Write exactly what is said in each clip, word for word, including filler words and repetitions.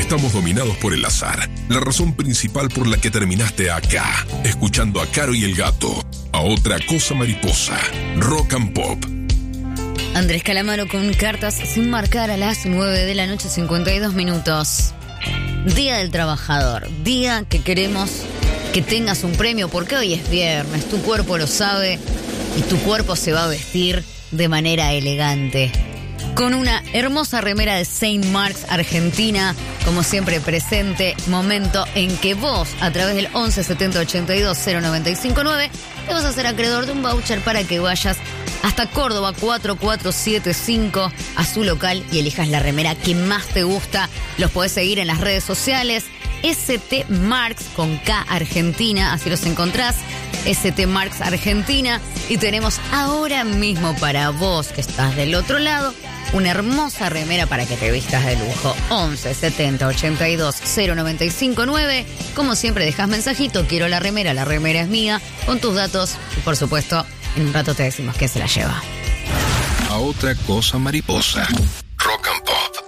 estamos dominados por el azar. La razón principal por la que terminaste acá, escuchando a Caro y el Gato. A otra cosa mariposa. Rock and Pop. Andrés Calamaro con cartas sin marcar a las nueve de la noche, cincuenta y dos minutos. Día del Trabajador. Día que queremos que tengas un premio, porque hoy es viernes. Tu cuerpo lo sabe y tu cuerpo se va a vestir de manera elegante. Con una hermosa remera de Saint Marks Argentina, como siempre presente, momento en que vos, a través del once setenta ochenta y dos cero noventa y cinco nueve, te vas a hacer acreedor de un voucher para que vayas hasta Córdoba cuatro cuatro siete cinco a su local y elijas la remera que más te gusta. Los podés seguir en las redes sociales, S T Marks con K Argentina, así los encontrás, S T Marks Argentina. Y tenemos ahora mismo para vos que estás del otro lado una hermosa remera para que te vistas de lujo. once setenta ochenta y dos cero noventa y cinco nueve. Como siempre, dejas mensajito, quiero la remera, la remera es mía, con tus datos y por supuesto en un rato te decimos quién se la lleva. A otra cosa mariposa. Rock and Pop.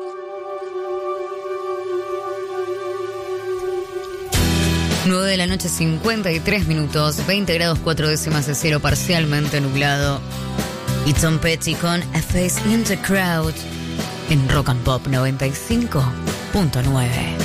nueve de la noche, cincuenta y tres minutos, veinte grados cuatro décimas de cielo parcialmente nublado. Y Tom Petty con A Face in the Crowd en Rock and Pop noventa y cinco punto nueve.